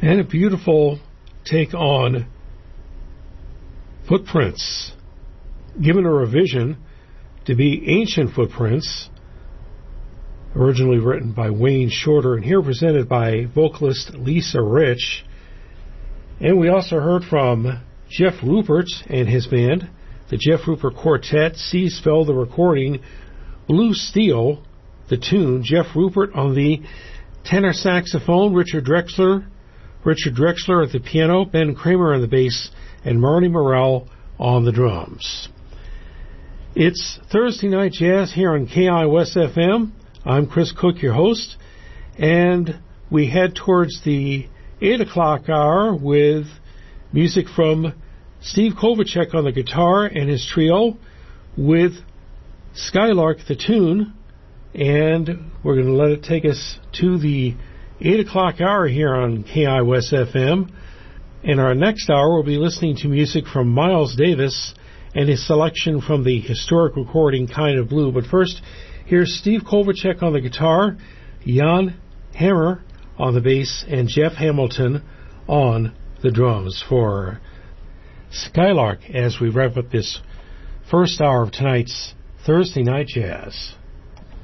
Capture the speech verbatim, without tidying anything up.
And a beautiful take on Footprints, given a revision to be Ancient Footprints, originally written by Wayne Shorter, and here presented by vocalist Lisa Rich. And we also heard from Jeff Rupert and his band, the Jeff Rupert Quartet, Seasfell the recording, Blue Steel the tune, Jeff Rupert on the tenor saxophone, Richard Drexler, Richard Drexler at the piano, Ben Kramer on the bass, and Marty Morell on the drums. It's Thursday Night Jazz here on K I O S F M. I'm Chris Cook, your host, and we head towards the eight o'clock hour with music from Steve Kovacek on the guitar and his trio with Skylark the tune, and we're going to let it take us to the eight o'clock hour here on K I O S F M. In our next hour, we'll be listening to music from Miles Davis and his selection from the historic recording Kind of Blue. But first, here's Steve Kovacek on the guitar, Jan Hammer on the bass, and Jeff Hamilton on the drums for Skylark as we wrap up this first hour of tonight's Thursday Night Jazz.